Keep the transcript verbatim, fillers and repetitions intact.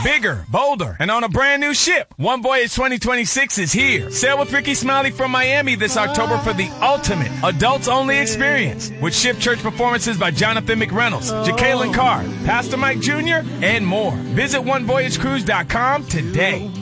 bigger, bolder, and on a brand new ship. One Voyage twenty twenty-six is here. Sail with Ricky Smiley from Miami this October for the ultimate adults-only experience with ship church performances by Jonathan McReynolds, Jacqueline Carr, Pastor Mike Junior, and more. Visit one voyage cruise dot com today.